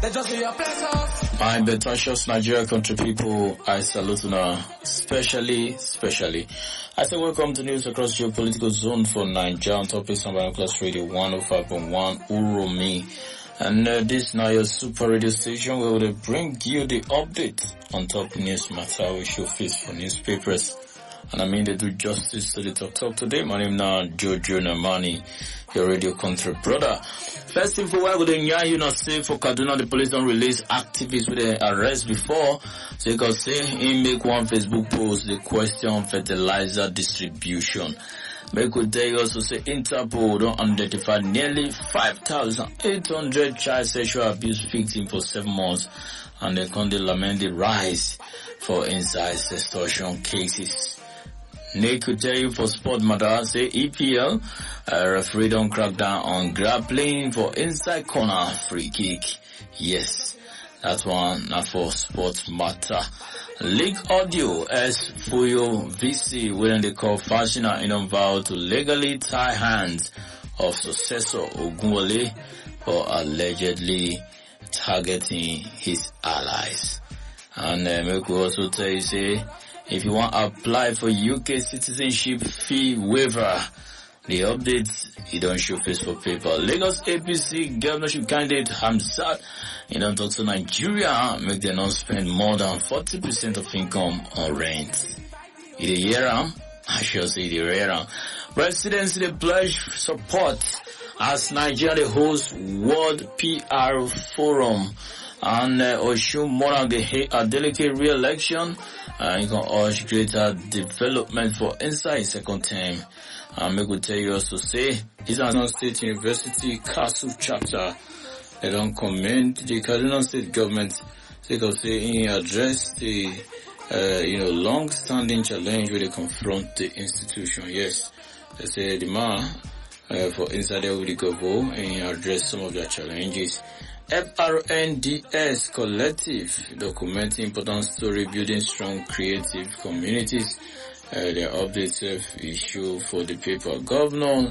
My Betashos Nigeria country people, I salute you especially. I say welcome to news across geopolitical zone for Nigeria on topics on Binoculars Radio 105.1 Uromi. And this now your super radio station where we bring you the update on top news matter we show face for newspapers. And I mean they do justice to the talk today. My name now Jojo Namani, your radio country brother. First thing for why would you not say for Kaduna the police don't release activists with the arrest before. So you can say he make one Facebook post the question fertilizer distribution. But could they also say Interpol don't identify nearly 5,800 child sexual abuse victims for 7 months, and they can lament the rise for incest extortion cases. Nick could tell you for sport matter, say EPL, referee don't crack down on grappling for inside corner free kick. Yes, that one not for sports matter. League audio as Fuyo VC when they call fashion and vow to legally tie hands of successor Ogunwole for allegedly targeting his allies. And we could also tell you say, if you want to apply for UK citizenship fee waiver, the updates, you don't show face for paper. Lagos APC governorship candidate Hamzat, you don't talk to Nigeria, make them not spend more than 40% of income on rent. In the year, I shall say the year. Residents they pledge support as Nigeria hosts World PR Forum. And Oshun Monarch a delicate re-election. You can urge greater development for inside second term. And I could tell you also say, Kaduna State University Castle chapter, they don't commend the Kaduna State government. They can say he addressed the, long-standing challenge where they confront the institution. Yes, they say the man, for inside there will go and he address some of their challenges. FRNDS Collective documenting important story building strong creative communities. Their updates issue for the paper. Governor